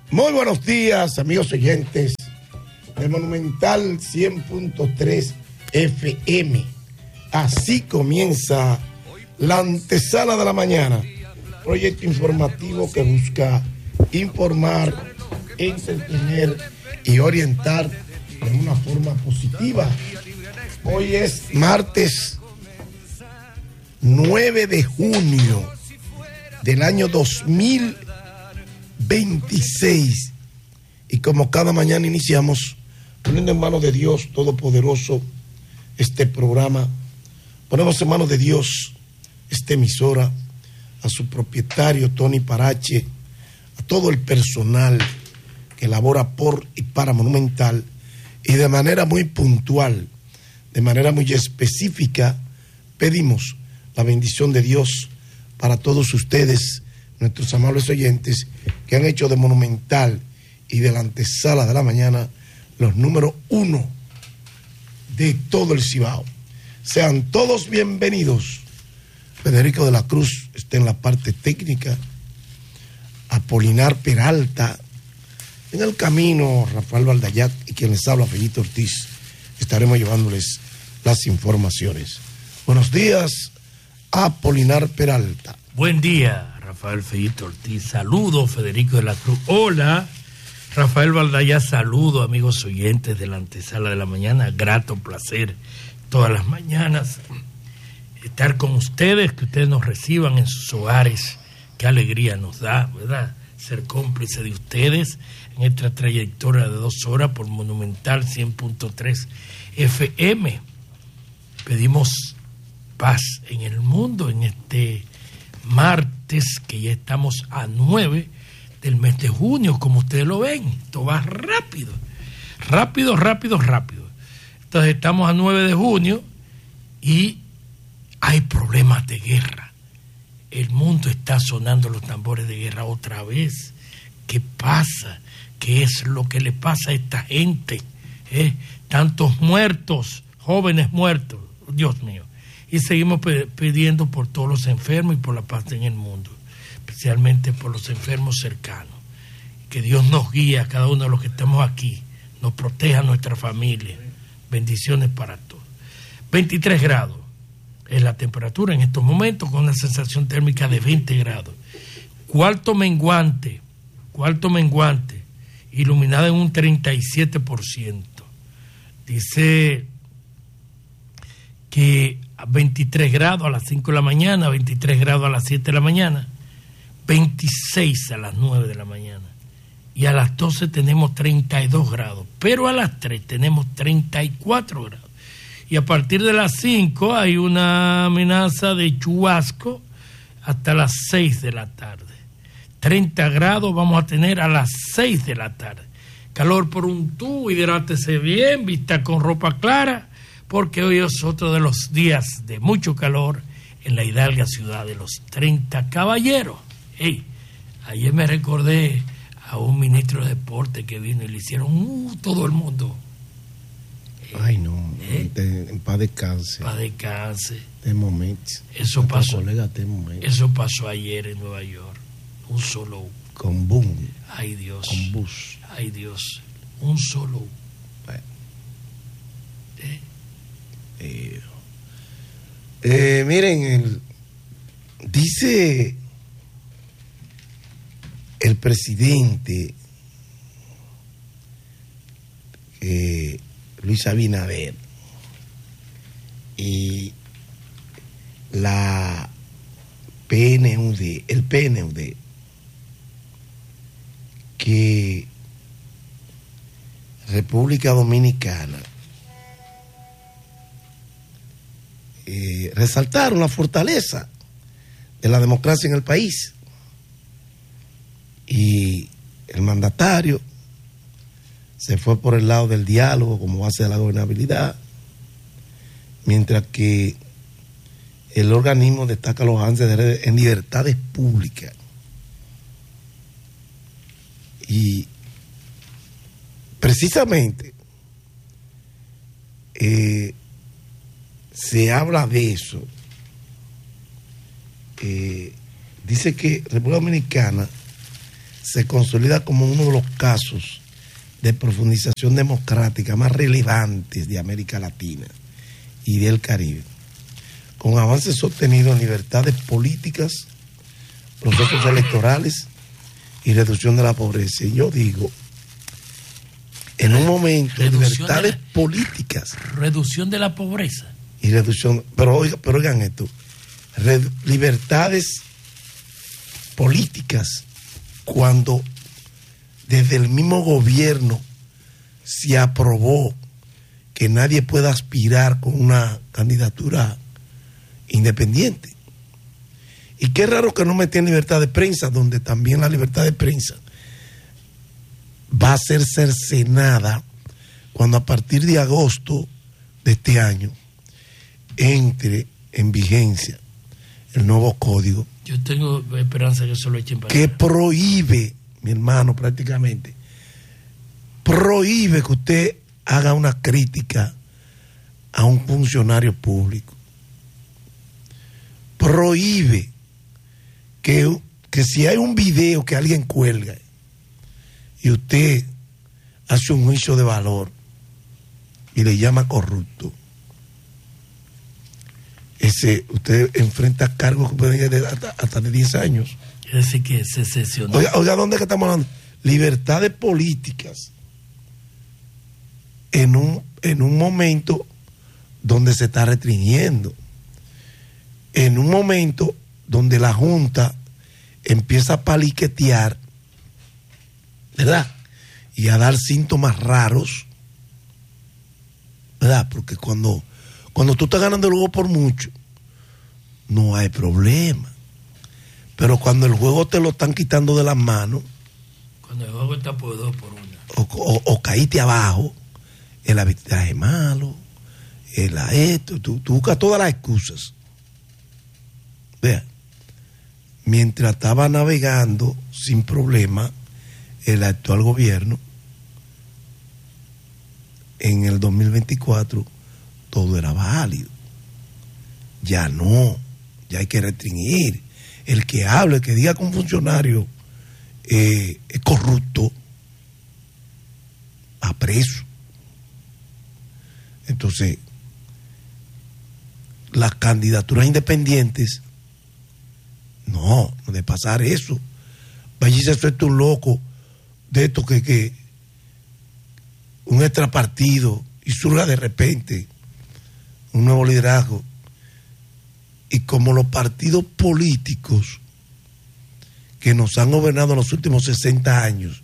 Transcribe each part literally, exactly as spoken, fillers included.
Muy buenos días, amigos oyentes de Monumental cien punto tres F M. Así comienza la antesala de la mañana, proyecto informativo que busca informar, entretener y orientar de una forma positiva. Hoy es martes nueve de junio del año dos mil veintiséis, y como cada mañana iniciamos poniendo en manos de Dios Todopoderoso este programa. Ponemos en manos de Dios esta emisora, a su propietario Tony Parache, a todo el personal que labora por y para Monumental, y de manera muy puntual, de manera muy específica, pedimos la bendición de Dios para todos ustedes, nuestros amables oyentes, que han hecho de Monumental y de la antesala de la mañana los números uno de todo el Cibao. Sean todos bienvenidos. Federico de la Cruz está en la parte técnica, Apolinar Peralta en el camino, Rafael Valdayat y quien les habla, Fellito Ortiz. Estaremos llevándoles las informaciones. Buenos días, Apolinar Peralta. Buen día, Rafael Fellito Ortiz. Saludos, Federico de la Cruz. Hola, Rafael Valdayat. Saludos, amigos oyentes de la antesala de la mañana. Grato placer todas las mañanas estar con ustedes, que ustedes nos reciban en sus hogares. Qué alegría nos da, ¿verdad?, ser cómplice de ustedes en esta trayectoria de dos horas por Monumental cien punto tres F M. Pedimos paz en el mundo en este martes, que ya estamos a nueve del mes de junio, como ustedes lo ven. Esto va rápido, rápido, rápido, rápido. Entonces estamos a nueve de junio y hay problemas de guerra. El mundo está sonando los tambores de guerra otra vez. ¿Qué pasa? ¿Qué es lo que le pasa a esta gente? ¿Eh? Tantos muertos, jóvenes muertos, Dios mío. Y seguimos pidiendo por todos los enfermos y por la paz en el mundo, especialmente por los enfermos cercanos. Que Dios nos guíe a cada uno de los que estamos aquí, nos proteja a nuestra familia. Bendiciones para todos. veintitrés grados es la temperatura en estos momentos, con una sensación térmica de veinte grados. Cuarto menguante, cuarto menguante, iluminada en un treinta y siete por ciento. Dice que a veintitrés grados a las cinco de la mañana, veintitrés grados a las siete de la mañana, veintiséis a las nueve de la mañana, y a las doce tenemos treinta y dos grados, pero a las tres tenemos treinta y cuatro grados. Y a partir de las cinco hay una amenaza de chubasco hasta las seis de la tarde. treinta grados vamos a tener a las seis de la tarde. Calor por un tubo, hidrátese bien, vista con ropa clara, porque hoy es otro de los días de mucho calor en la hidalga ciudad de los treinta caballeros. Hey, ayer me recordé a un ministro de deporte que vino y le hicieron uh, todo el mundo. Ay, no, ¿Eh? de, en paz descanse. Paz descanse. De momento. Eso pasó. Colega, de momento. Eso pasó ayer en Nueva York. Un solo. Con boom. Ay, Dios. Con bus. Ay, Dios. Un solo. Bueno. ¿Eh? Eh, eh, miren, el, dice el presidente eh, Luis Abinader y la P N U D, el P N U D, que República Dominicana eh, resaltaron la fortaleza de la democracia en el país, y el mandatario se fue por el lado del diálogo como base de la gobernabilidad, mientras que el organismo destaca los avances en libertades públicas. Y precisamente eh, se habla de eso. Eh, dice que República Dominicana se consolida como uno de los casos de profundización democrática más relevantes de América Latina y del Caribe, con avances sostenidos en libertades políticas, procesos electorales y reducción de la pobreza. Y yo digo, en un momento, reducción libertades de la, políticas. Reducción de la pobreza. Y reducción, pero, oiga, pero oigan esto, red, libertades políticas, cuando desde el mismo gobierno se aprobó que nadie pueda aspirar con una candidatura independiente. Y qué raro que no metan libertad de prensa, donde también la libertad de prensa va a ser cercenada cuando a partir de agosto de este año entre en vigencia el nuevo código. Yo tengo esperanza que eso lo echen para que allá. Prohíbe, mi hermano, prácticamente prohíbe que usted haga una crítica a un funcionario público. Prohíbe que, que si hay un video que alguien cuelga y usted hace un juicio de valor y le llama corrupto, ese usted enfrenta cargos que pueden ir de, hasta, hasta de diez años. Es decir, que se sesionó. Oiga, oiga, ¿dónde es que estamos hablando? Libertades políticas en un, en un momento donde se está restringiendo, en un momento donde la Junta empieza a paliquetear, ¿verdad? Y a dar síntomas raros, ¿verdad? Porque cuando, cuando tú estás ganando el juego por mucho, no hay problema. Pero cuando el juego te lo están quitando de las manos, cuando el juego está por dos por una, o, o, o caíste abajo, el arbitraje malo, el esto, tú, tú buscas todas las excusas. Vea, mientras estaba navegando sin problema el actual gobierno, en el dos mil veinticuatro todo era válido. Ya no, ya hay que restringir. El que hable, el que diga que un funcionario eh, es corrupto, a preso. Entonces, las candidaturas independientes, no, no de pasar eso. Vaya y se suelta un loco de esto que, que un extrapartido y surja de repente un nuevo liderazgo. Y como los partidos políticos que nos han gobernado en los últimos sesenta años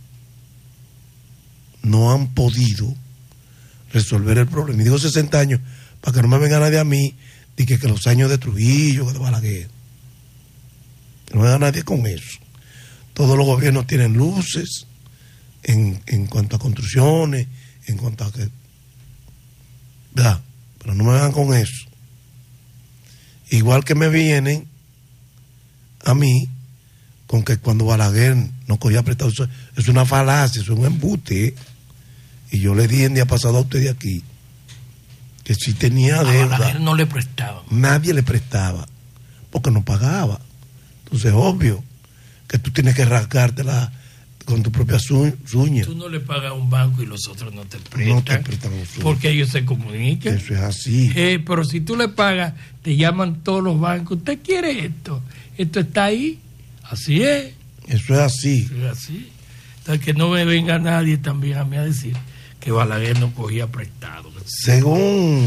no han podido resolver el problema. Y digo sesenta años para que no me venga nadie a mí de que, que los años de Trujillo, de Balaguer. No me venga nadie con eso. Todos los gobiernos tienen luces en, en cuanto a construcciones, en cuanto a que... ¿verdad? Pero no me vengan con eso. Igual que me vienen a mí con que cuando Balaguer no cogía prestado, eso es una falacia, eso es un embuste, ¿eh? Y yo le dije el día pasado a usted de aquí que si tenía a deuda, Balaguer no le prestaba, nadie le prestaba porque no pagaba. Entonces es obvio que tú tienes que rasgártela con tus propias uñas. Tú no le pagas a un banco y los otros no te prestan, no te prestan porque ellos se comunican. Eso es así. Eh, pero si tú le pagas, te llaman todos los bancos. ¿Usted quiere esto? Esto está ahí. Así es. Eso es así. Eso es así. Entonces que no me venga nadie también a mí a decir que Balaguer no cogía prestado. Según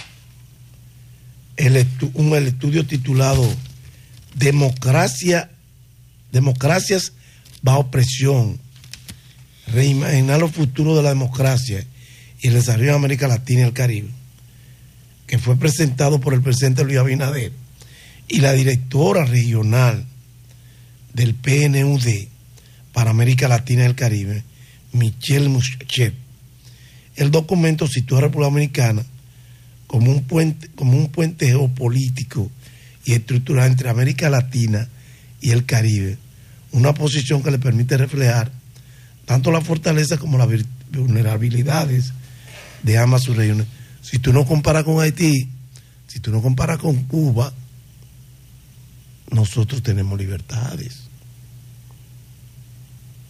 el, estu un el estudio titulado Democracia, Democracias bajo presión, reimaginar los futuros de la democracia y el desarrollo de América Latina y el Caribe, que fue presentado por el presidente Luis Abinader y la directora regional del P N U D para América Latina y el Caribe, Michelle Muschet. El documento sitúa a la República Dominicana como un puente, como un puente geopolítico y estructural entre América Latina y el Caribe, una posición que le permite reflejar tanto la fortaleza como las vulnerabilidades de ambas sus regiones. Si tú no comparas con Haití, si tú no comparas con Cuba, nosotros tenemos libertades.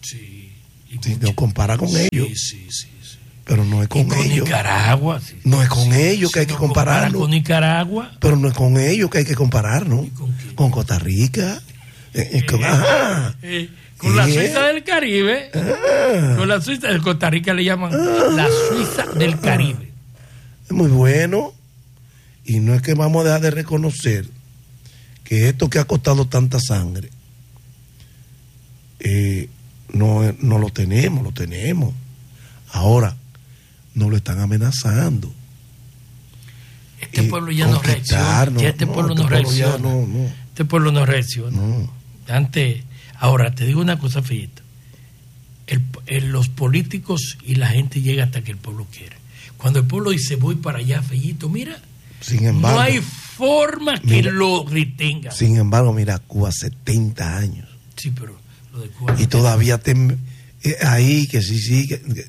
Sí. Si no compara con sí, ellos. Sí, sí, sí. Pero no es con, y con ellos. Nicaragua. Sí, no es con sí, ellos que si hay que no compararlo. Con Nicaragua. Pero no es con ellos que hay que compararnos. ¿Con, con Costa Rica. Eh, eh, con, eh, ajá. Eh, con eh, la Suiza del Caribe. Ah, con la Suiza de Costa Rica le llaman ah, la Suiza del Caribe. Es muy bueno. Y no es que vamos a dejar de reconocer que esto que ha costado tanta sangre, eh, no, no lo tenemos, lo tenemos. Ahora, nos lo están amenazando. Este eh, pueblo ya no reacciona. Ya este no, pueblo no este reacciona. Pueblo no, no. Este pueblo no reacciona. No. Antes, ahora, te digo una cosa, Fellito. El, el, los políticos y la gente llega hasta que el pueblo quiere. Cuando el pueblo dice voy para allá, Fellito, mira, sin embargo, no hay forma que mira, lo retenga. Sin embargo, mira, Cuba, setenta años. Sí, pero lo de Cuba. Y no todavía te, eh, ahí, que sí, sí. Que, que,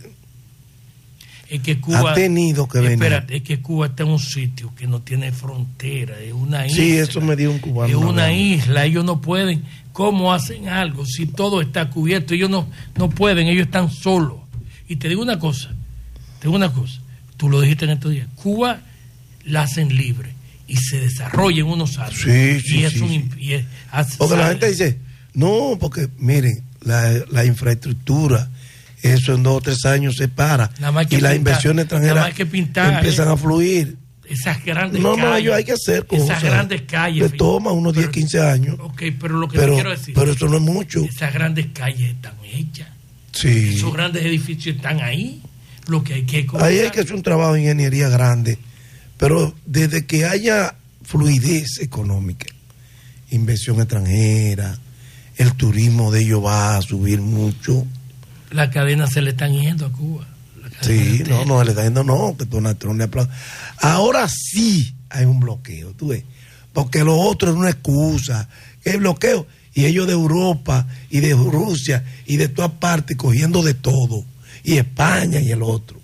es que Cuba ha tenido que venir. Espérate, es que Cuba está en un sitio que no tiene frontera, es una isla. Sí, eso me dio un cubano. Es una isla, ellos no pueden. ¿Cómo hacen algo si todo está cubierto? Ellos no, no pueden, ellos están solos. Y te digo una cosa, te digo una cosa, tú lo dijiste en estos días, Cuba la hacen libre y se desarrolla en unos años. Sí, sí, y es sí, un, sí. Y es, hace, porque la gente dice, no, porque miren, la, la infraestructura, eso en dos o tres años se para y las pintar, inversiones extranjeras que pintar, empiezan eh, a fluir. Esas grandes no, calles. No, ellos hay que hacer cosas. Esas grandes calles. Le toma unos pero, diez, quince años. Ok, pero lo que pero, te quiero decir. Pero eso no es mucho. Esas grandes calles están hechas. Sí. Esos grandes edificios están ahí. Lo que hay que comenzar. Ahí hay que hacer un trabajo de ingeniería grande. Pero desde que haya fluidez económica, inversión extranjera, el turismo de ellos va a subir mucho. Las cadenas se le están yendo a Cuba. Sí, no, no, se le está yendo, no, que Donald Trump le aplaude. Ahora sí hay un bloqueo, tú ves, porque lo otro es una excusa, que hay bloqueo, y ellos de Europa y de Rusia y de todas partes cogiendo de todo, y España y el otro,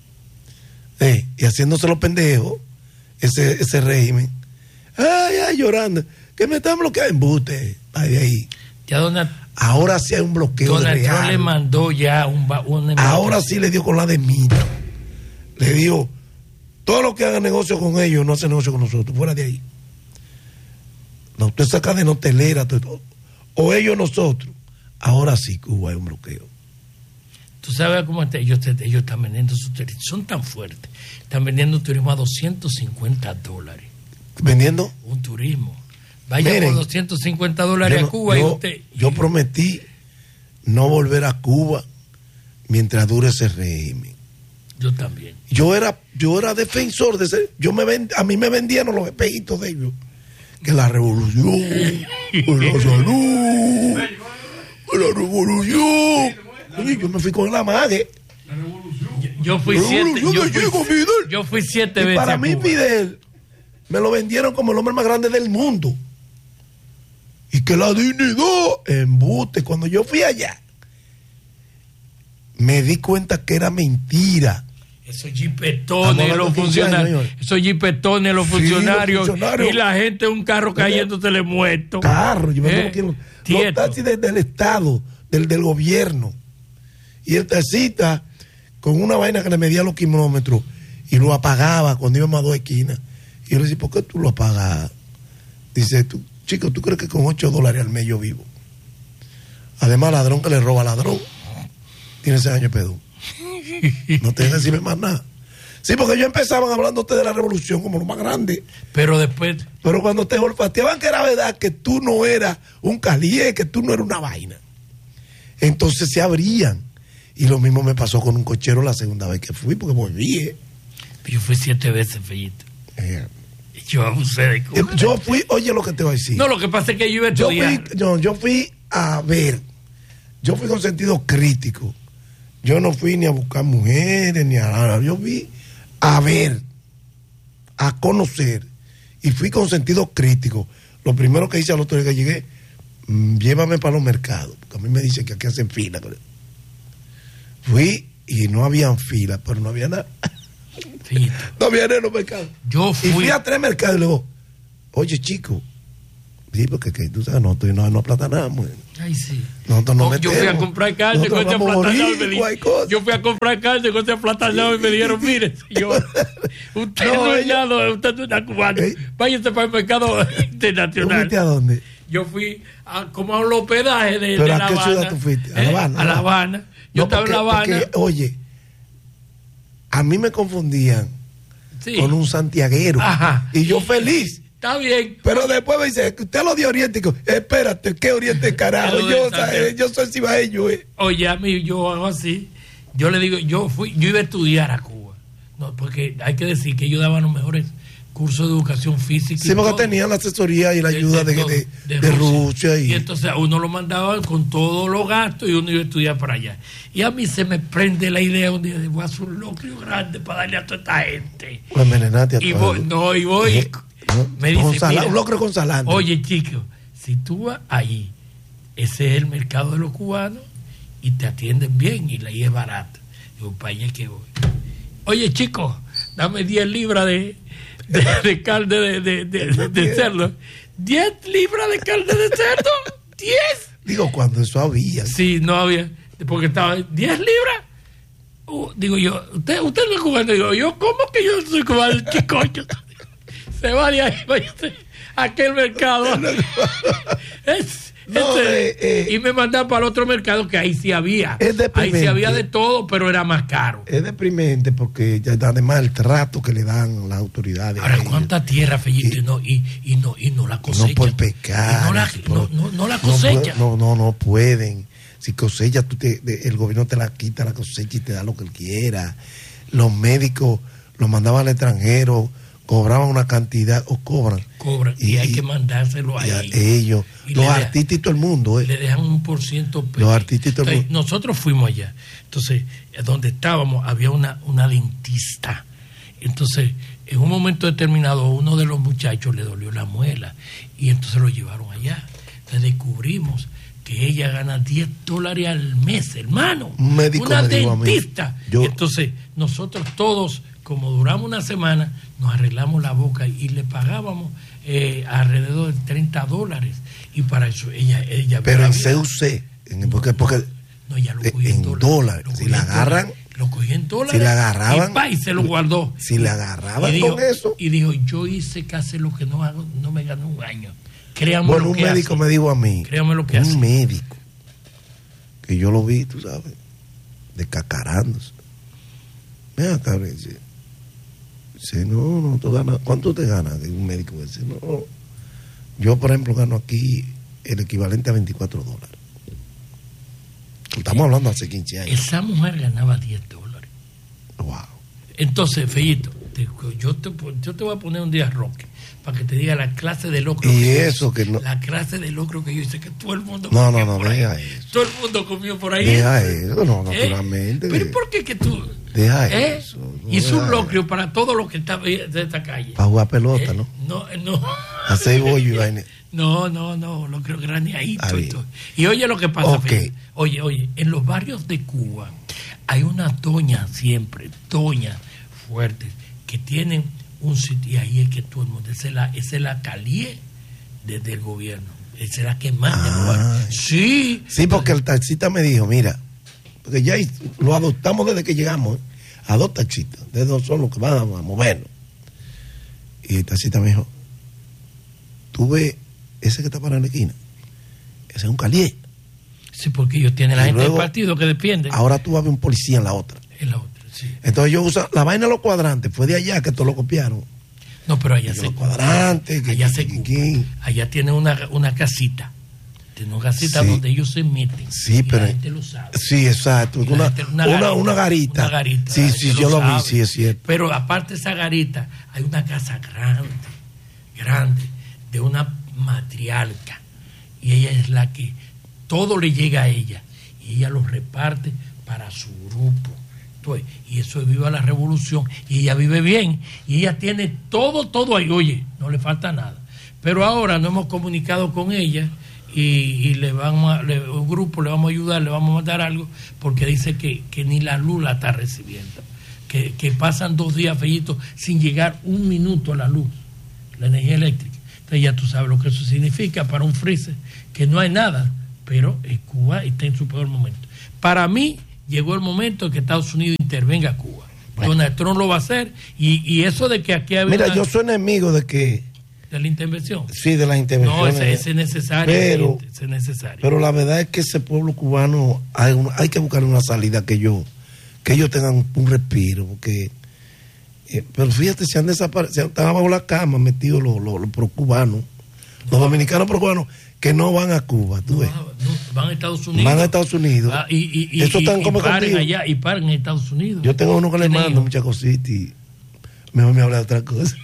eh, y haciéndose los pendejos, ese, ese régimen, ay, ay, llorando, que me están bloqueando, embuste, ahí, ahí. Ya Donald Ahora sí hay un bloqueo Donald real. Trump le mandó ya un, un ahora sí le dio con la de mito. Le dijo, todo lo que haga negocio con ellos no hace negocio con nosotros, fuera de ahí. No, usted saca de hotelera, todo, o ellos nosotros. Ahora sí Cuba hay un bloqueo. Tú sabes cómo está, ellos, ellos están vendiendo su turismo, son tan fuertes, están vendiendo un turismo a doscientos cincuenta dólares. ¿Vendiendo? Un turismo. Vaya. Miren, por doscientos cincuenta dólares no, a Cuba. Yo, y usted... yo prometí no volver a Cuba mientras dure ese régimen. Yo también. Yo era, yo era defensor de ese. Yo me vend, a mí me vendieron los espejitos de ellos. Que la revolución, la salud, la revolución. Oye, yo me fui con la madre. La revolución. Yo, yo fui siete. Yo fui, yo fui siete y veces. Para mí, Fidel, me lo vendieron como el hombre más grande del mundo. Y que la dignidad, embuste. Cuando yo fui allá, me di cuenta que era mentira. Esos jipetones, los funcionarios. Esos jipetones, los, sí, funcionarios, los funcionarios. Y la gente en un carro cayéndosele muerto. Carro, yo me eh, los taxis del, del Estado, del, del gobierno. Y el taxista con una vaina que le medía los kilómetros y lo apagaba cuando íbamos a dos esquinas. Y yo le decía, ¿por qué tú lo apagas? Dice, tú, chico, ¿tú crees que con ocho dólares al mes yo vivo? Además, ladrón que le roba ladrón tiene ese año pedo. No te decirme más nada. Sí, porque ellos empezaban hablándote de la revolución como lo más grande. Pero después... Pero cuando te olfateaban que era verdad que tú no eras un calié, que tú no eras una vaina. Entonces se abrían. Y lo mismo me pasó con un cochero la segunda vez que fui, porque volví. ¿eh? Yo fui siete veces, Fellito. Eh, yo abusé de Cuba. Yo fui, oye lo que te voy a decir. No, lo que pasa es que yo iba a yo fui, yo, yo fui a ver. Yo fui con sentido crítico. Yo no fui ni a buscar mujeres, ni a nada. Yo fui a ver, a conocer. Y fui con sentido crítico. Lo primero que hice al otro día que llegué, mmm, llévame para los mercados. Porque a mí me dicen que aquí hacen fila. Fui y no habían fila, pero no había nada. Sí. No había nada en los mercados. Yo fui. Y fui a tres mercados y le digo, oye, chico, sí, porque que, tú sabes, no, no, no aplatanamos. Ay, sí. Nosotros no oh, yo fui a comprar carne con ese platanado y me dijeron, yo fui a comprar carne con ese platanado y me dijeron, mire, señor, usted no, no es nada, usted no es una cubana, ¿eh? Váyase para el mercado internacional. ¿Fuiste a dónde? Yo fui a, como a un hospedaje de, de ¿Pero La a qué Habana. ciudad tú fuiste? ¿A La Habana? ¿Eh? A La Habana. Yo no, estaba porque, en La Habana. Porque, oye, a mí me confundían sí. con un santiaguero. Ajá. Y yo feliz. Está bien. Pero después me dice, usted lo de Oriente. Espérate, ¿qué Oriente, carajo? Yo, o sea, yo soy cibaeño. Eh. Oye, a mí yo hago así. Yo le digo, yo fui, yo iba a estudiar a Cuba. No, porque hay que decir que ellos daban los mejores cursos de educación física. Sí, porque tenían la asesoría y la ayuda de, de, de, de, de Rusia. Rusia y... y entonces a uno lo mandaba con todos los gastos y uno iba a estudiar para allá. Y a mí se me prende la idea un día de voy a hacer un locrio grande para darle a toda esta gente. Pues envenenate a y voy, no, y voy. ¿Eh? ¿No? Me dice, con mira, un locro con salante. Oye, chico, si tú vas ahí, ese es el mercado de los cubanos y te atienden bien y la I es barata. Digo, para allá que voy. Oye, chico, dame diez libras de, de, de carne de, de, de, de, de cerdo. ¿diez libras de carne de cerdo? ¿diez? Digo, cuando eso había. Sí, no había. Porque estaba, ¿diez libras? Uh, digo yo, ¿usted, usted no es cubano? Digo yo, ¿cómo que yo soy cubano? ¿Qué coño? Se va de ahí, váyase a aquel mercado. es, no, este, eh, eh, y me mandaban para el otro mercado que ahí sí había. Es ahí sí había de todo, pero era más caro. Es deprimente porque ya además el trato que le dan las autoridades. Ahora, ¿cuánta tierra, Fellito? Y, y, no, y, y, no, y no la cosecha. No por pescar. No la, no, no, no la cosecha. No, no, no pueden. Si cosecha, tú te, el gobierno te la quita la cosecha y te da lo que él quiera. Los médicos los mandaban al extranjero, cobraban una cantidad o cobran. Cobran y, y hay que mandárselo a ellos. ellos. Y los deja, artistas y todo el mundo. Eh. Le dejan un por ciento. Los artistas y todo el mundo. Nosotros fuimos allá. Entonces, donde estábamos había una, una dentista. Entonces, en un momento determinado, uno de los muchachos le dolió la muela y entonces lo llevaron allá. Entonces descubrimos que ella gana diez dólares al mes, hermano. Un médico una me dentista. Yo... Y entonces, nosotros todos, como duramos una semana, nos arreglamos la boca y le pagábamos eh, alrededor de treinta dólares. Y para eso ella... ella Pero en C U C, en, porque, porque no, ella lo cogió en, en dólares. dólares. Si la agarran... Lo cogió en dólares. Si la agarraban... Y, pa, y se lo guardó. Si la agarraban y dijo, con eso... Y dijo, yo hice casi lo que no hago, no me ganó un año. Créame bueno, lo un que médico hace. me dijo a mí... Créame lo que un hace. Un médico, que yo lo vi, tú sabes, descacarándose. Mira, cabrón, dice, dice, no, no, tú ganas, ¿cuánto te ganas? De un médico dice, no, yo por ejemplo gano aquí el equivalente a veinticuatro dólares. Estamos hablando hace quince años. Esa mujer ganaba diez dólares. Wow. Entonces, Fellito, te, yo, te, yo te voy a poner un día Roque para que te diga la clase de locro. Y que eso que no. La clase de locro que yo hice, que todo el mundo. No, no, no, deja ahí. eso. Todo el mundo comió por ahí. Deja eso, no, ¿Eh? naturalmente. Pero ¿por qué que tú? Deja ¿Eh? eso. No, hizo un deja locrio eso. para todo lo que está de esta calle. Para jugar pelota, ¿Eh? ¿no? No, no. Hacer bollo y vaina. No, no, no, lo creo graneadito. Y, y oye lo que pasa, okay. Felipe. Oye, oye, en los barrios de Cuba hay unas doñas siempre, doñas fuertes, que tienen un sitio, y ahí es que todo el mundo, esa es la, esa es la calie desde el gobierno, esa es la que manda el lugar. Sí. Sí, porque el taxista me dijo, mira, porque ya lo adoptamos desde que llegamos, ¿eh? A dos taxistas, de dos son los que van a movernos. Y el taxista me dijo, tú ves ese que está para la esquina, ese es un calié. Sí, porque ellos tienen la y gente luego, del partido que defiende. Ahora tú vas a ver un policía en la otra. En la otra, sí. Entonces yo uso la vaina de los cuadrantes, fue de allá que todos lo copiaron. No, pero allá se los cuadrantes, que, allá que, se que, que, allá tiene una, una casita. Tiene una casita sí, donde ellos se meten. Sí, pero la gente lo sabe. Sí, exacto. Una, gente, una, una, garita, una garita. Una garita. Sí, sí, yo lo, lo vi, sí, es cierto. Pero aparte de esa garita, hay una casa grande, grande, de una matriarca. Y ella es la que todo le llega a ella. Y ella lo reparte para su grupo. Entonces, y eso es viva la revolución. Y ella vive bien. Y ella tiene todo, todo ahí. Oye, no le falta nada. Pero ahora no hemos comunicado con ella. Y, y le vamos a, le, un grupo le vamos a ayudar, le vamos a mandar algo, porque dice que, que ni la luz la está recibiendo. Que, que pasan dos días, Fellito, sin llegar un minuto a la luz, la energía eléctrica. Entonces ya tú sabes lo que eso significa para un freezer, que no hay nada pero eh, Cuba está en su peor momento. Para mí, llegó el momento que Estados Unidos intervenga a Cuba. Bueno. Donald Trump lo va a hacer, y, y eso de que aquí hay Mira, una, yo soy enemigo de que... de la intervención. Sí, de las intervenciones. No, ese, ese es necesario. Pero, ese es necesario. Pero la verdad es que ese pueblo cubano, hay, un, hay que buscar una salida que yo, que ellos tengan un respiro, porque... Eh, pero fíjate, se han desaparecido, están bajo la cama metidos los, los, los pro-cubanos, los dominicanos pro-cubanos, que no van a Cuba, tú ves. No, no, van a Estados Unidos. Van a Estados Unidos. Ah, y, y, y, Eso están y, como y paren contigo. allá, y paren en Estados Unidos. Yo tengo uno que le mando muchas cositas y mejor me habla de otra cosa.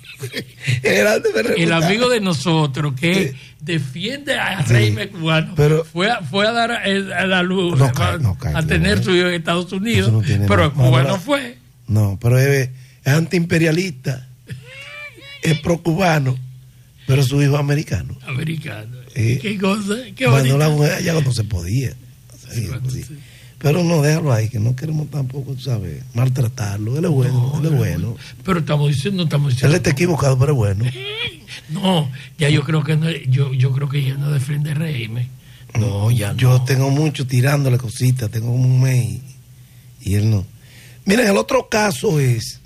El amigo de nosotros que sí. defiende al sí. régimen cubano pero, fue, a, fue a dar a, a la luz no cae, no cae, a tener no, su hijo en Estados Unidos, no pero no, Cuba no, no fue. No, pero es, es antiimperialista, es pro-cubano, pero su hijo es americano. Americano. Eh, ¿Qué cosa? ¿Qué mandó la mujer allá cuando se podía. Sí, bueno, sí. Sí. Pero no, déjalo ahí, que no queremos tampoco, ¿sabes? Maltratarlo. Él es bueno, no, él es bueno. Pero estamos diciendo, estamos diciendo. Él está equivocado, pero es bueno. No, ya yo creo que no, yo, yo creo que ya no defiende el régimen. No, ya no. Yo tengo mucho tirándole cositas, tengo como un mes y, y él no. Miren, el otro caso es,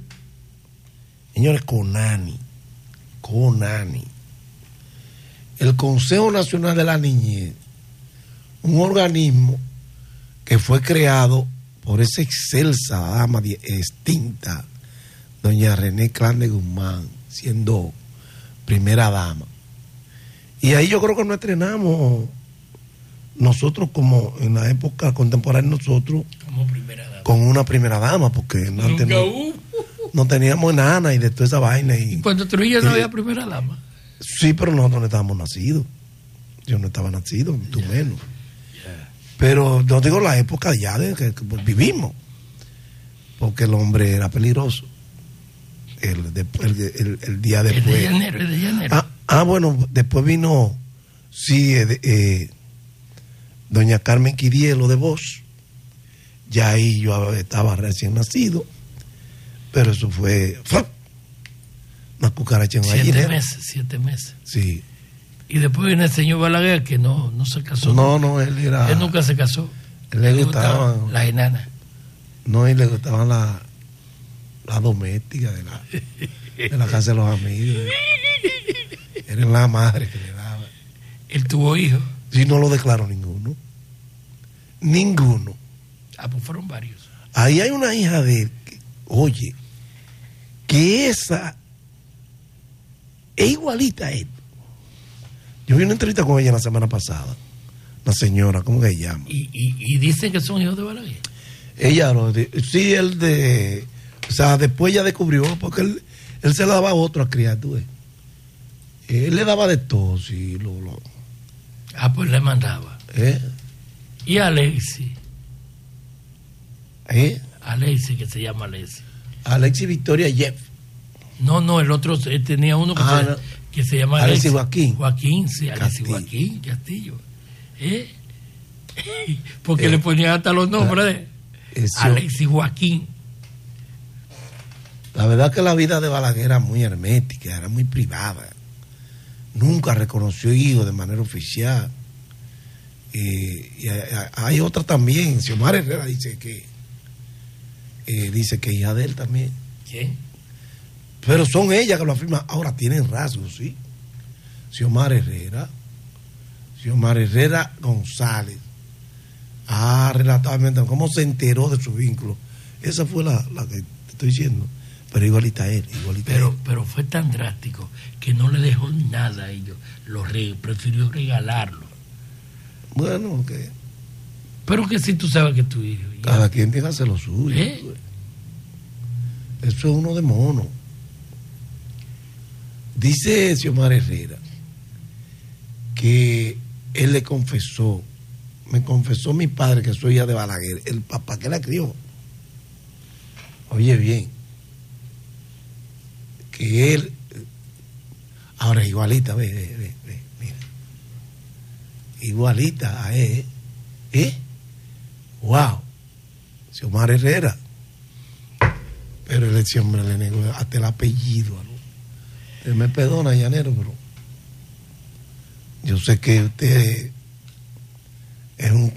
señores, CONANI. CONANI. El Consejo Nacional de la Niñez, un organismo que fue creado por esa excelsa dama extinta, doña René Clan de Guzmán, siendo primera dama. Y ahí yo creo que nos estrenamos nosotros como en la época contemporánea nosotros como primera dama. Con una primera dama, porque antes no, no teníamos nana y de toda esa vaina. Y, ¿Y cuando Trujillo no había primera dama? Sí, pero nosotros no estábamos nacidos. Yo no estaba nacido, tú yeah. menos. Pero no digo la época ya de que, que vivimos, porque el hombre era peligroso. El, de, el, el, el día después. El de Llanero, el de Llanero. Ah, ah, bueno, después vino, sí, eh, eh, doña Carmen Quirielo de Bosch. Ya ahí yo estaba recién nacido, pero eso fue, fue una cucaracha en Siete gallinero. meses, siete meses. Sí. Y después viene el señor Balaguer, que no, no se casó. No, no, él era... Él nunca se casó. Él le gustaban... Las enanas. No, y le gustaban las la domésticas de la, de la casa de los amigos. Era la madre que le daba. ¿Él tuvo hijos? Sí, no lo declaró ninguno. Ninguno. Ah, pues fueron varios. Ahí hay una hija de él, que, oye, que esa es igualita a él. Yo vi una entrevista con ella la semana pasada. La señora, ¿cómo que se llama? ¿Y, y, y dicen que son hijos de Balaguer? Ella, lo de, sí, él de... O sea, después ella descubrió, porque él, él se la daba a otro a criar, tú ves. Él le daba de todo, sí. Lo, lo. Ah, pues le mandaba. ¿Eh? ¿Y a Alexi? ¿Eh? Alexi, que se llama Alexi. Alexi Victoria Jeff. No, no, el otro él tenía uno que, ah, se, no. que se llama Alexi Alexi Joaquín. Joaquín, sí, Alexi Castillo. Joaquín Castillo. ¿Eh? Porque eh. le ponían hasta los nombres de Eso. Alexi Joaquín. La verdad que la vida de Balaguer era muy hermética, era muy privada. Nunca reconoció hijos de manera oficial. Eh, y hay, hay otra también, Xiomara Herrera dice que eh, dice que hija de él también. ¿Quién? Pero son ellas que lo afirman. Ahora tienen rasgos, sí. Xiomara Herrera, Xiomara Herrera González ha relatado cómo se enteró de su vínculo. Esa fue la, la que te estoy diciendo. Pero igualita a él, igualita pero, a él. Pero fue tan drástico que no le dejó nada a ellos. Lo re, prefirió regalarlo. Bueno, que... Pero que si tú sabes que tu hijo... Ya. Cada quien tiene que hacer lo suyo. ¿Eh? Eso es uno de mono. Dice Xiomara Herrera que él le confesó, me confesó mi padre que soy hija de Balaguer, el papá que la crió. Oye bien, que él, ahora igualita, ve, ve, ve, ve mira, igualita a él, ¿eh? Wow, Xiomara Herrera. Pero el ese hombre le negó hasta el apellido, ¿no? Él me perdona, llanero, pero yo sé que usted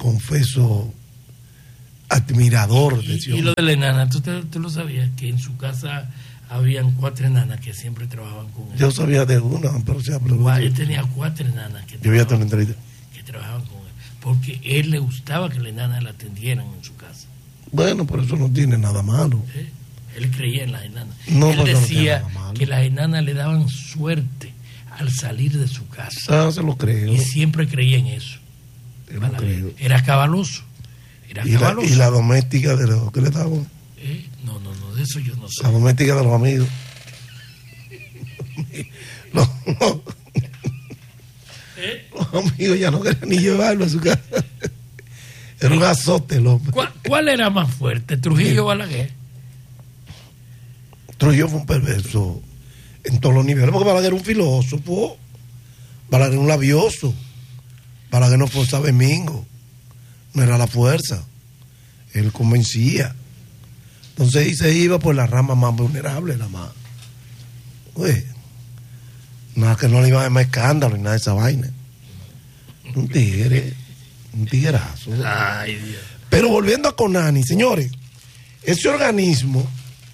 confeso admirador de y, y lo de la enana, ¿tú, te, ¿tú lo sabías? Que en su casa habían cuatro enanas que siempre trabajaban con él. Yo sabía de una, pero se Guau, él tenía cuatro enanas que yo había trabajaban, que trabajaban con él, porque él le gustaba que las enanas la atendieran en su casa. Bueno, por eso no tiene nada malo. ¿Eh? Él creía en las enanas. No, él decía no que las enanas le daban suerte al salir de su casa. Ah, se lo creo. Y siempre creía en eso. Lo creo. Era cabaloso. Era ¿Y, cabaloso. La, ¿Y la doméstica de los que le daban? ¿Eh? No, no, no, de eso yo no sé. La doméstica de los amigos. los, los, ¿Eh? los amigos ya no querían ni llevarlo a su casa. Era un azote el hombre. ¿Cuál, ¿Cuál era más fuerte, Trujillo o Balaguer? Trujillo fue un perverso en todos los niveles, porque Balaguer era un filósofo, Balaguer era un labioso, Balaguer no forzaba mingo, no era la fuerza, él convencía. Entonces y se iba por la rama más vulnerable, la más. Oye, nada que no le iba a más escándalo y nada de esa vaina. Un tigre, un tiguerazo. Ay, Dios. Pero volviendo a Conani, señores, ese organismo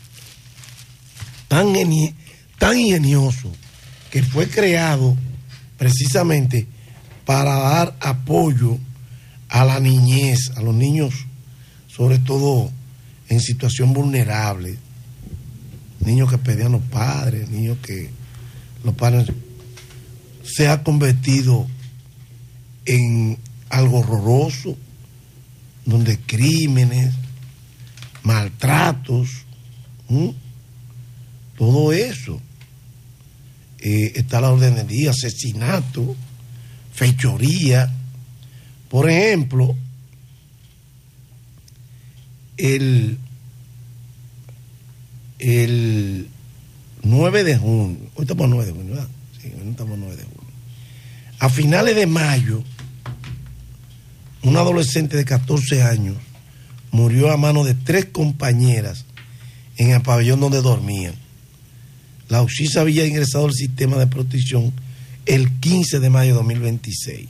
tan, tan ingenioso que fue creado precisamente para dar apoyo a la niñez, a los niños, sobre todo en situación vulnerable, niños que pedían los padres, niños que los padres, se ha convertido en algo horroroso, donde crímenes, maltratos, ¿m? todo eso eh, está a la orden del día, asesinato, fechoría. Por ejemplo, el, el nueve de junio, hoy estamos a nueve de junio, ¿verdad? Sí, hoy estamos a nueve de junio. A finales de mayo, un adolescente de catorce años murió a manos de tres compañeras en el pabellón donde dormían. La Uxisa había ingresado al sistema de protección el quince de mayo de dos mil veintiséis.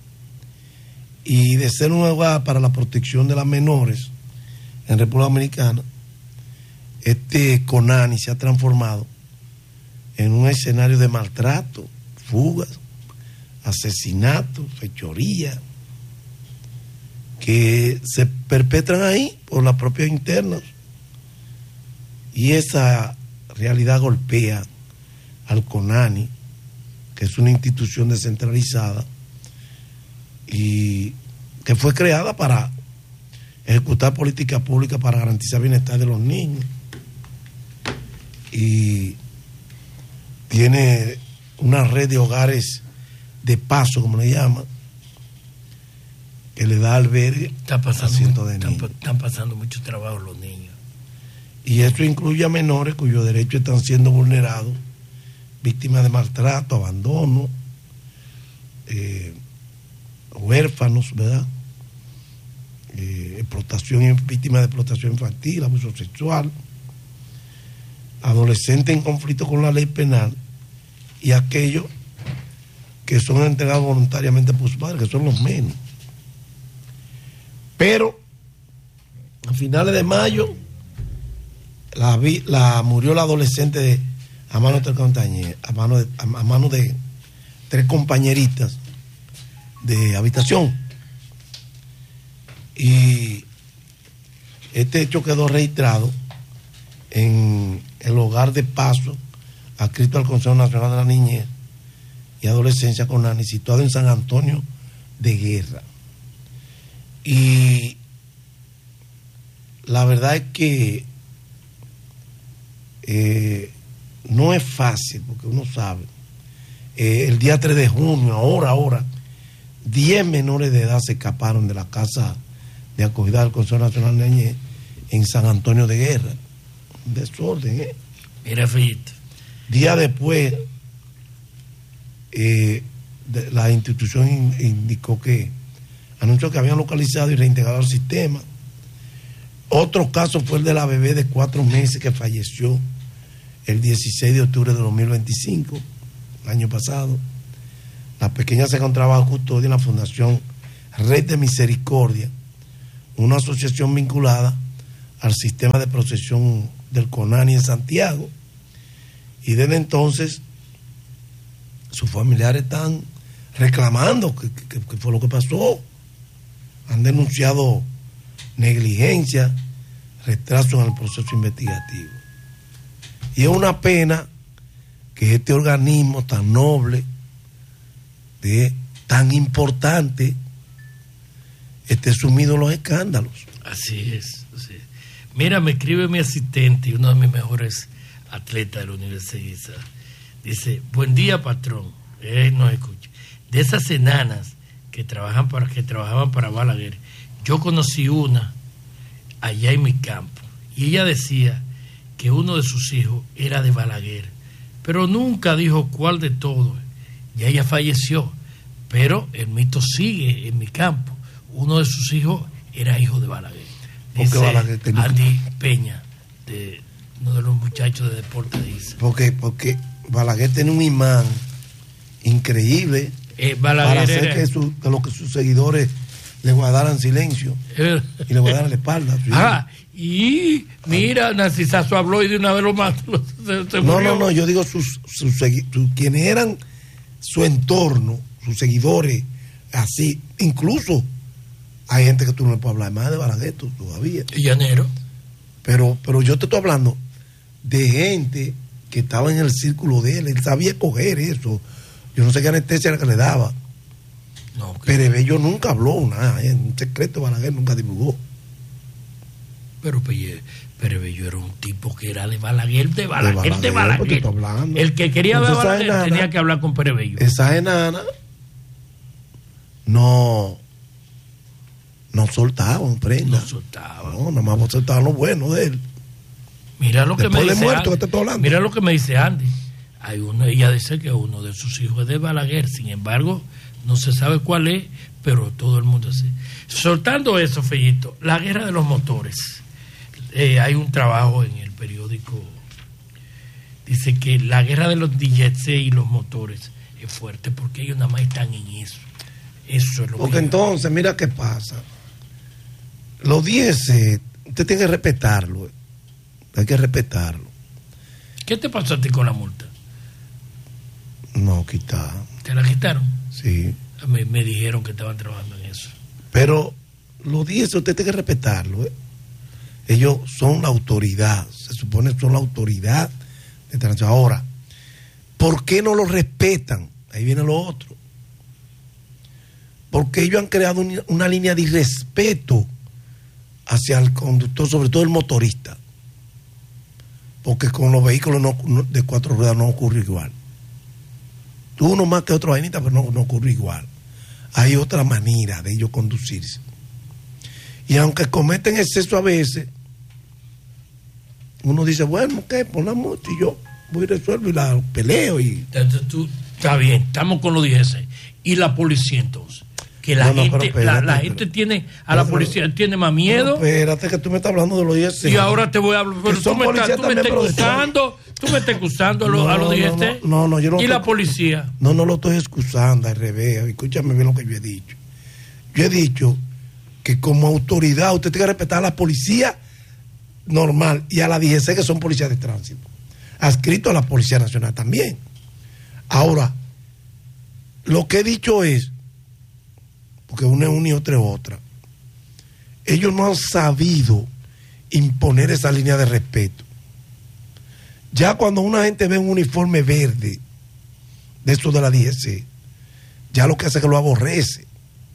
Y de ser un lugar para la protección de las menores en República Dominicana, este Conani se ha transformado en un escenario de maltrato, fugas, asesinatos, fechoría, que se perpetran ahí por las propias internas. Y esa realidad golpea al Conani, que es una institución descentralizada y que fue creada para ejecutar políticas públicas para garantizar el bienestar de los niños. Y tiene una red de hogares de paso, como le llaman, que le da albergue está pasando, a cientos de están, niños. Están pasando mucho trabajo los niños. Y eso incluye a menores cuyos derechos están siendo vulnerados, víctimas de maltrato, abandono, eh, huérfanos, ¿verdad? Eh, explotación, víctimas de explotación infantil, abuso sexual, adolescentes en conflicto con la ley penal y aquellos que son entregados voluntariamente por sus padres, que son los menos. Pero a finales de mayo la, la murió la adolescente de, a mano de tres compañeras, a mano de, a, a mano de tres compañeritas de habitación. Y este hecho quedó registrado en el hogar de paso adscrito al Consejo Nacional de la Niñez y Adolescencia Conani, situado en San Antonio de Guerra. Y la verdad es que eh, no es fácil, porque uno sabe, eh, el día tres de junio, ahora, ahora, diez menores de edad se escaparon de la casa de acogida del Consejo Nacional de la Niñez en San Antonio de Guerra. Un desorden, ¿eh? Mira, Fellito. Día después, eh, de, la institución in, indicó que anunció que habían localizado y reintegrado al sistema. Otro caso fue el de la bebé de cuatro meses que falleció el dieciséis de octubre de dos mil veinticinco, el año pasado. La pequeña se encontraba bajo custodia en la Fundación Red de Misericordia, una asociación vinculada al sistema de procesión del CONANI en Santiago, y desde entonces sus familiares están reclamando que, que, que fue lo que pasó. Han denunciado negligencia, retraso en el proceso investigativo. Y es una pena que este organismo tan noble, de, tan importante, esté sumido en los escándalos. Así es, así es. Mira, me escribe mi asistente y uno de mis mejores atletas de la universidad. Dice, buen día, patrón. Él nos escucha. De esas enanas que trabajan para que trabajaban para Balaguer, yo conocí una allá en mi campo y ella decía que uno de sus hijos era de Balaguer, pero nunca dijo cuál de todos. Ya ella falleció, pero el mito sigue en mi campo. Uno de sus hijos era hijo de Balaguer. Dice Balaguer tenía... Andy Peña, de uno de los muchachos de deporte, dice. Porque, porque Balaguer tiene un imán increíble eh, para hacer era... que, su, que, lo que sus seguidores le guardaran silencio eh... y le guardaran la espalda. Ah, y mira, Narcisazo habló y de una vez lo mató. Se, se no, no, no, yo digo sus, sus, sus quienes eran su entorno, sus seguidores, así, incluso hay gente que tú no le puedes hablar más de Balaguer todavía. Y llanero. Pero, pero yo te estoy hablando de gente que estaba en el círculo de él, él sabía coger eso. Yo no sé qué anestesia era que le daba. No, que... Perebello nunca habló nada, ¿eh? Un secreto Balaguer nunca divulgó. Pero Perebello era un tipo que era de Balaguer, de Balaguer, de Balaguer. De Balaguer. El que quería ver a Balaguer enana, tenía que hablar con Perebello. Esa enana no no soltaban prenda. No soltaban. No, nada más soltaban lo bueno de él. Mira lo que Después me de dice muerto, Andy. Que te estoy hablando. Mira lo que me dice Andy. Hay uno, ella dice que uno de sus hijos es de Balaguer, sin embargo, no se sabe cuál es, pero todo el mundo sabe. Soltando eso, Fellito, la guerra de los motores. Eh, hay un trabajo en el periódico, dice que la guerra de los D J C y los motores es fuerte porque ellos nada más están en eso. Eso es lo porque que entonces, yo... mira qué pasa. Los D J C, usted tiene que respetarlo. Hay que respetarlo. ¿Qué te pasó a ti con la multa? No, quitada. ¿Te la quitaron? Sí. Me, me dijeron que estaban trabajando en eso. Pero los D J C usted tiene que respetarlo, ¿eh? Ellos son la autoridad, se supone que son la autoridad de transporte. Ahora, ¿por qué no lo respetan? Ahí viene lo otro. Porque ellos han creado una, una línea de irrespeto hacia el conductor, sobre todo el motorista. Porque con los vehículos no, no, de cuatro ruedas no ocurre igual. Tú uno más que otro vainita, pero no, no ocurre igual. Hay otra manera de ellos conducirse. Y aunque cometen exceso a veces, uno dice, bueno, ¿qué? Pon la multa y yo voy y resuelvo y la peleo. Y... Entonces, tú, está bien, estamos con los D G C. ¿Y la policía entonces? Que la, no, no, gente, espérate, la, la pero, gente tiene, a la policía pero, tiene más miedo. No, espérate, que tú me estás hablando de los D G C. Y ahora te voy a hablar, pero tú me, estás, tú me estás excusando, tú me estás excusando a los, no, a los D G C. No, no, no, yo no. ¿Y estoy, la policía? No, no lo estoy excusando, al revés. Escúchame bien lo que yo he dicho. Yo he dicho que como autoridad usted tiene que respetar a la policía normal y a la D G C, que son policías de tránsito, adscrito a la Policía Nacional también. Ahora, lo que he dicho es, porque una es una y otra es otra, ellos no han sabido imponer esa línea de respeto. Ya cuando una gente ve un uniforme verde de esto de la D G C, ya lo que hace es que lo aborrece.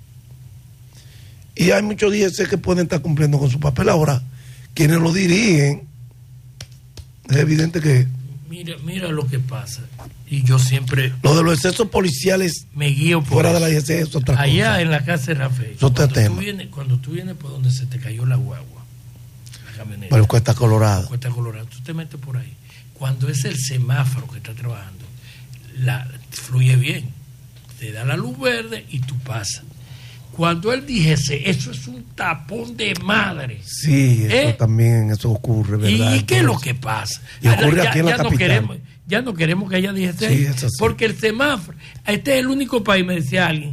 Y hay muchos D G C que pueden estar cumpliendo con su papel. Ahora, quienes lo dirigen, es evidente que... Mira, mira lo que pasa. Y yo siempre... Lo de los excesos policiales me guío por fuera eso. de la D G C es otra Allá cosa. En la casa de Rafael. Es otro cuando, tema. Tú vienes, cuando tú vienes por donde se te cayó la guagua, la camioneta. Por el Cuesta Colorado. Cuesta Colorado. Tú te metes por ahí. Cuando es el semáforo que está trabajando, la, fluye bien. Te da la luz verde y tú pasas. Cuando él dijese, eso es un tapón de madre. Sí, eso ¿eh? También, eso ocurre, ¿verdad? ¿Y qué es lo que pasa? Y ocurre ya, aquí en la ya capital. No queremos, ya no queremos que haya dijese, sí, eso sí. Porque el semáforo, este es el único país, me decía alguien,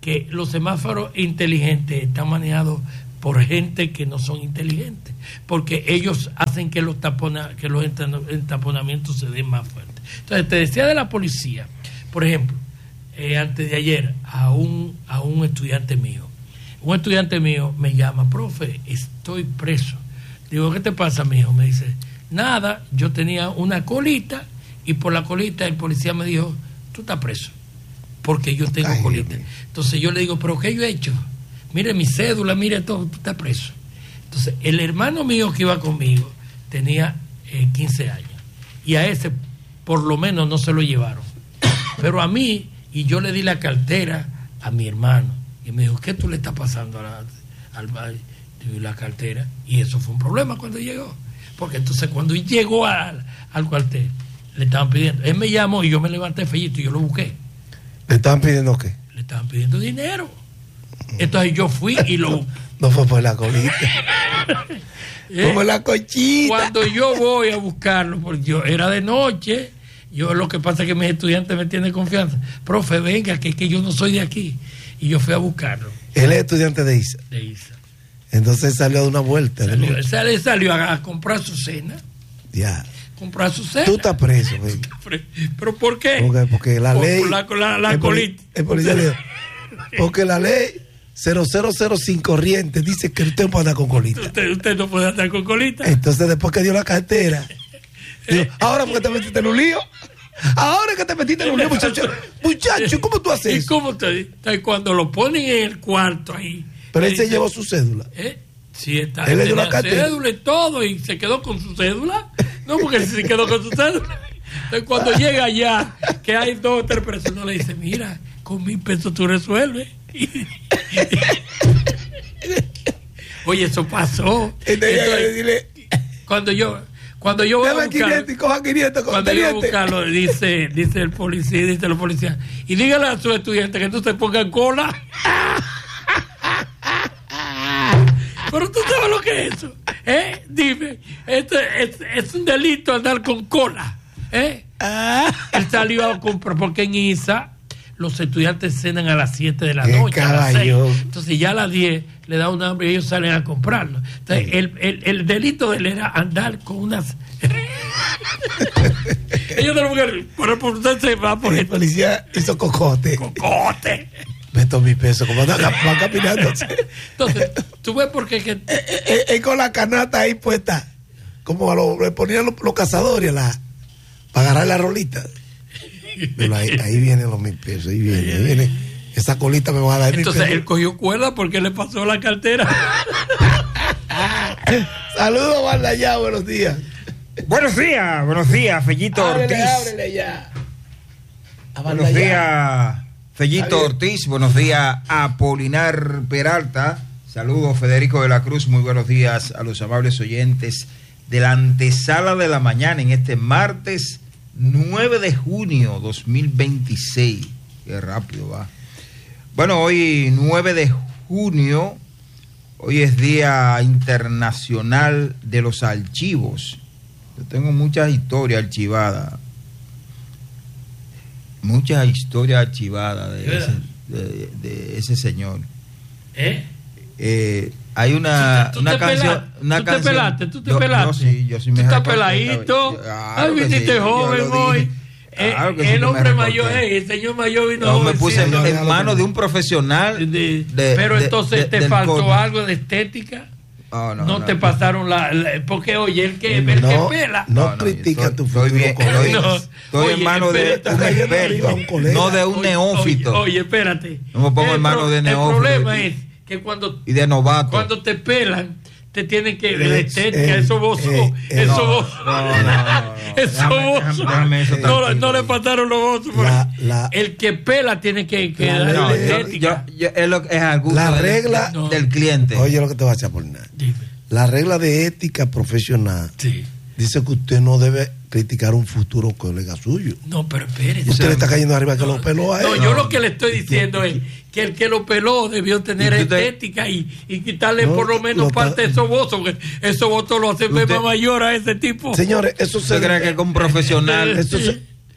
que los semáforos inteligentes están manejados por gente que no son inteligentes, porque ellos hacen que los tapona, que los entaponamientos se den más fuertes. Entonces, te decía de la policía, por ejemplo, eh, antes de ayer, a un, a un estudiante mío, un estudiante mío me llama, profe, estoy preso. Digo, ¿qué te pasa, mijo? Me dice, nada, yo tenía una colita y por la colita el policía me dijo, tú estás preso, porque yo tengo Ay, colita. Entonces yo le digo, ¿pero qué yo he hecho? Mire mi cédula, mire todo, tú estás preso. Entonces el hermano mío que iba conmigo tenía eh, quince años y a ese por lo menos no se lo llevaron. Pero a mí, y yo le di la cartera a mi hermano y me dijo, ¿qué tú le estás pasando a la, al baile? Y la cartera, y eso fue un problema cuando llegó, porque entonces cuando llegó al, al cuartel le estaban pidiendo, él me llamó y yo me levanté fellito y yo lo busqué. ¿Le estaban pidiendo qué? Le estaban pidiendo dinero. Entonces yo fui y lo busqué. No fue por la colita. Fue por la cochita. Cuando yo voy a buscarlo, porque yo era de noche, yo lo que pasa es que mis estudiantes me tienen confianza, profe, venga, que, que yo no soy de aquí, y yo fui a buscarlo. Él es estudiante de I S A. De I S A. Entonces salió de una vuelta. Salió, ¿no? salió, salió a, a comprar su cena. Ya. Comprar su cena. Tú estás preso, güey. ¿Pero por qué? Porque, porque la por, ley. Por la, la, la el colita. El policía dijo, porque la ley cero cero cero sin corriente dice que usted no puede andar con colita. Usted, usted no puede andar con colita. Entonces, después que dio la cartera, dijo, ahora porque te metiste en un lío. Ahora que te metiste en un lío, muchacho. Muchacho, ¿cómo tú haces ¿Y eso? cómo te cuando lo ponen en el cuarto ahí? Pero él dice, se llevó su cédula. ¿Eh? Sí, está. Él le dio la cartera. Cédula y todo, y se quedó con su cédula. No, porque él se quedó con su cédula. Entonces, cuando llega allá, que hay dos o tres personas, le dice, mira, con mil pesos tú resuelves. Oye, eso pasó. Entonces, dile, cuando yo cuando yo voy a buscarlo, quinientos y coja quinientos con cuando yo voy a buscarlo, dice, dice el policía, dice los policías, y dígale a sus estudiantes que no se pongan cola. Pero tú sabes lo que es eso, ¿eh? Dime, este es, es un delito andar con cola, ¿eh? Él salió a comprar, porque en I S A los estudiantes cenan a las siete de la noche, a las seis. Entonces ya a las diez le da un hambre y ellos salen a comprarlo. Entonces sí. el, el, el delito de él era andar con unas... ellos de la mujer, por, por usted se va por el esto. Policía hizo cocote. Cocote. Meto mi peso, como van caminando. Entonces, tú ves por qué... Que... Eh, eh, eh, con la canasta ahí puesta, como a lo, le ponían los, los cazadores la, para agarrar la rolita. Pero ahí, ahí vienen los mil pesos, ahí viene, ahí viene. Esa colita me va a dar. Entonces él cogió cuerda porque le pasó la cartera. Saludos, Baldayá, buenos días. Buenos días, buenos días, Fellito ábrele, Ortiz. Ábrele ya. Buenos días, Fellito Ortiz. Buenos días, Apolinar Peralta. Saludos, Federico de la Cruz. Muy buenos días a los amables oyentes de la antesala de la mañana en este martes nueve de junio dos mil veintiséis. Qué rápido va. Bueno, hoy nueve de junio, hoy es Día Internacional de los Archivos. Yo tengo muchas historias archivadas. Muchas historias archivadas de ese, de, de ese señor. ¿Eh? Eh, hay una, ¿Tú te, tú una te canción. Pelaste, una tú canción, te pelaste, tú te yo, pelaste. Yo sí, yo sí me Tú estás peladito. Ay, viniste sí, joven hoy. Claro eh, el sí hombre mayor, eh, el señor mayor vino no, joven. Me puse sí, en, en manos de un profesional. De, de, pero de, entonces de, te de, faltó del algo de estética. Oh, no, no, no te no, pasaron la, la. Porque, oye, el que, el no, que pela. No, no critica estoy, tu futuro. Estoy, bien, estoy, no, estoy oye, en manos de un experto, no de un oye, neófito. Oye, oye, espérate. No me pongo en manos de neófito. El problema es que cuando. Y de novato. Cuando te pelan, te tienen que. La estética, eh, eso bozo. Eh, eh, eso no, bozo. No, no, no. Eso bozo. No, no le faltaron los bozos. La, la, el que pela tiene que. que la, dar no, la yo, estética. Yo, yo, es, lo, es al gusto la del, regla no. del cliente. Oye, lo que te va a echar por nada. Dime. La regla de ética profesional sí. dice que usted no debe criticar un futuro colega suyo. No, pero espérese. Usted le está cayendo arriba que no, lo peló a él. No, yo lo que le estoy diciendo es que el que lo peló debió tener estética te... y, y quitarle no, por lo menos lo parte de esos votos, porque esos votos lo hacen ver más mayor a ese tipo. Señores, eso se cree que con un profesional eso se,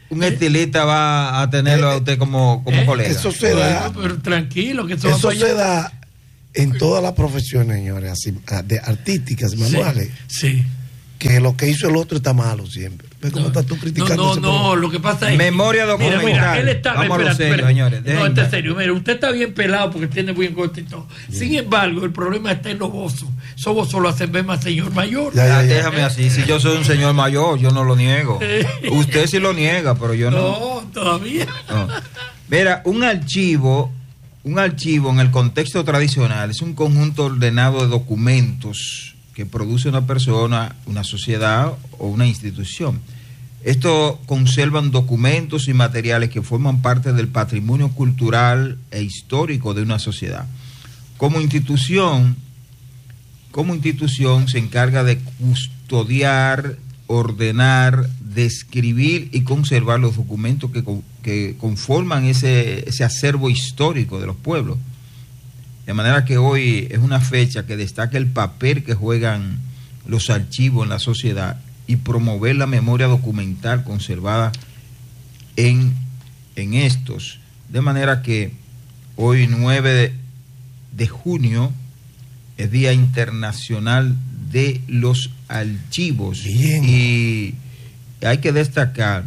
un estilista va a tenerlo a usted como, como eh, colega. Eso se da. Bueno, pero tranquilo, que eso, Eso va se da en todas las profesiones, señores, así, de artísticas, manuales. Sí. sí. Que lo que hizo el otro está malo siempre. ¿Ves cómo No, estás tú criticando? no, ese no, programa? no, lo que pasa es. Memoria documental. Mira, mira, él está. Vamos a lo espera, serio, espera. señores. No, Dejen está ya. serio. Mira, usted está bien pelado porque tiene buen corte y todo. Sin embargo, el problema está en los bozos. Esos bozos lo hacen ver más señor mayor. Ya, ya, Ah, ya. déjame así. Si yo soy un señor mayor, yo no lo niego. Usted sí lo niega, pero yo no. No, todavía. No. Mira, un archivo, un archivo en el contexto tradicional es un conjunto ordenado de documentos que produce una persona, una sociedad o una institución. Estos conservan documentos y materiales que forman parte del patrimonio cultural e histórico de una sociedad. Como institución, como institución se encarga de custodiar, ordenar, describir y conservar los documentos que, que conforman ese, ese acervo histórico de los pueblos. De manera que hoy es una fecha que destaca el papel que juegan los archivos en la sociedad y promover la memoria documental conservada en, en estos. De manera que hoy nueve de, de junio es Día Internacional de los Archivos. Bien. Y hay que destacar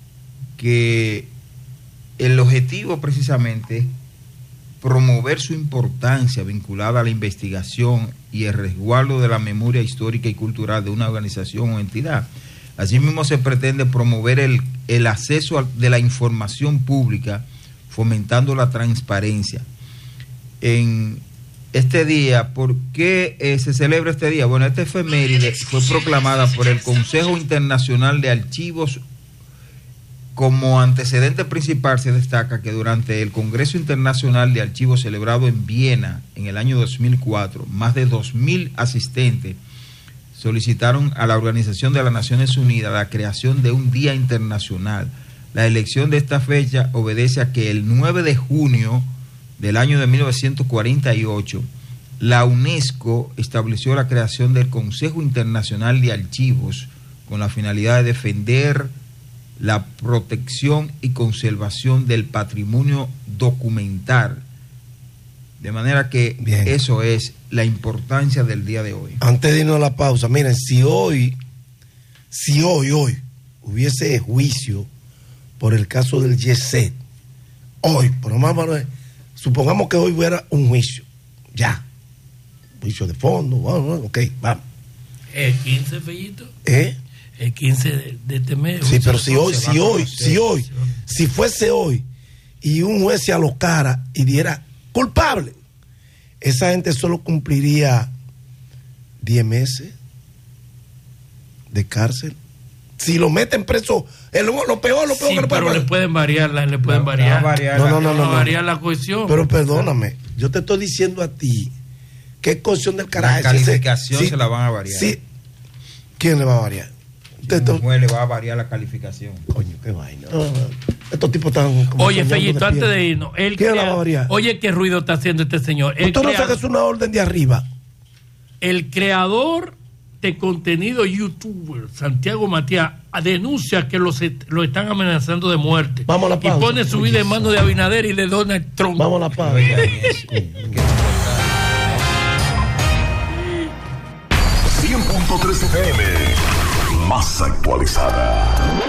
que el objetivo precisamente es promover su importancia vinculada a la investigación y el resguardo de la memoria histórica y cultural de una organización o entidad. Asimismo, se pretende promover el, el acceso a, de la información pública, fomentando la transparencia. En este día, ¿por qué eh, se celebra este día? Bueno, esta efeméride fue proclamada por el Consejo Internacional de Archivos. Como antecedente principal se destaca que durante el Congreso Internacional de Archivos celebrado en Viena en el año dos mil cuatro, más de dos mil asistentes solicitaron a la Organización de las Naciones Unidas la creación de un día internacional. La elección de esta fecha obedece a que el nueve de junio del año de mil novecientos cuarenta y ocho, la UNESCO estableció la creación del Consejo Internacional de Archivos con la finalidad de defender la protección y conservación del patrimonio documental. De manera que Bien. Eso es la importancia del día de hoy. Antes de irnos a la pausa, miren, si hoy, si hoy, hoy, hubiese juicio por el caso del Yeset, hoy, por lo más, supongamos que hoy hubiera un juicio, ya, juicio de fondo, bueno, ok, vamos. El quince, Fellito. ¿Eh? El quince de, de este mes. Sí, pero si hoy, se va si a hoy, conocer. si hoy, si fuese hoy y un juez se alocara y diera culpable, esa gente solo cumpliría diez meses de cárcel. Si lo meten preso, es lo, lo peor, lo peor Sí, que le puede pero pasar. le pueden variar, la- le pueden Le variar. va a variar No, la- no, no, Le no, va a no. variar la cohesión. Pero perdóname, yo te estoy diciendo a ti que es cohesión del carajo. La calificación Sí, se la van a variar. Sí. ¿Quién le va a variar? Usted, Un juez le va a variar la calificación. coño, qué vaina. Ah, estos tipos están como Oye, soñando Fellito, antes despiertos. de irnos, él ¿Quién la crea- va a variar? Oye, qué ruido está haciendo este señor. El, Usted no crea- sabe que es una orden de arriba. el creador de contenido youtuber, Santiago Matías, denuncia que los lo están amenazando de muerte. Vamos a la pausa. Y pone su vida en manos de Abinader y de Donald Trump. Vamos a la pausa. cien punto tres F M, más actualizada.